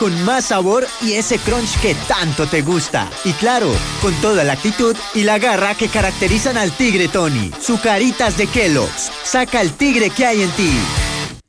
con más sabor y ese crunch que tanto te gusta. Y claro, con toda la actitud y la garra que caracterizan al Tigre Tony. Sucaritas de Kellogg's. Saca el tigre que hay en ti.